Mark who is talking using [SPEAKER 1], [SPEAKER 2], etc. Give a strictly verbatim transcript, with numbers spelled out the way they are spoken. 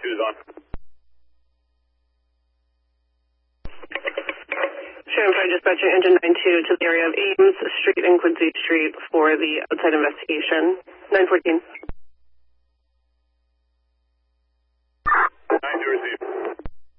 [SPEAKER 1] two is on.
[SPEAKER 2] Sharon Fire Dispatcher, Engine nine two to the area of Ames Street and Quincy Street for the outside investigation. nine fourteen.
[SPEAKER 1] nine to receive.